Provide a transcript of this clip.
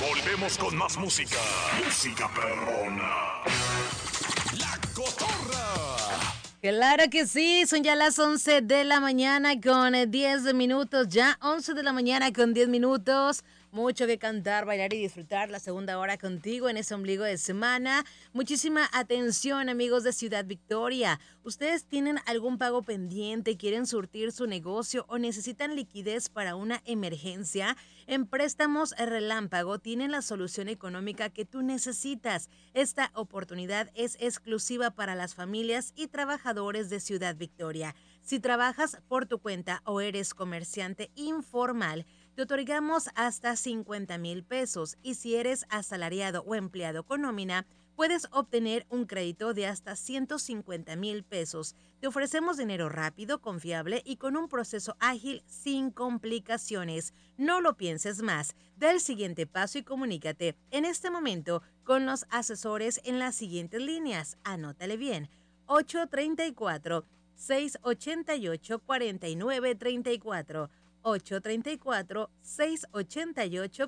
Volvemos con más música. Música perrona. La Cotorra. Claro que sí, son ya las 11 de la mañana con 10 minutos, ya 11 de la mañana con 10 minutos. Mucho que cantar, bailar y disfrutar la segunda hora contigo en ese ombligo de semana. Muchísima atención, amigos de Ciudad Victoria. ¿Ustedes tienen algún pago pendiente, quieren surtir su negocio o necesitan liquidez para una emergencia? En Préstamos Relámpago tienen la solución económica que tú necesitas. Esta oportunidad es exclusiva para las familias y trabajadores de Ciudad Victoria. Si trabajas por tu cuenta o eres comerciante informal, te otorgamos hasta 50,000 pesos y si eres asalariado o empleado con nómina, puedes obtener un crédito de hasta 150,000 pesos. Te ofrecemos dinero rápido, confiable y con un proceso ágil sin complicaciones. No lo pienses más. Da el siguiente paso y comunícate en este momento con los asesores en las siguientes líneas. Anótale bien. 834-688-4934. 834-688-4934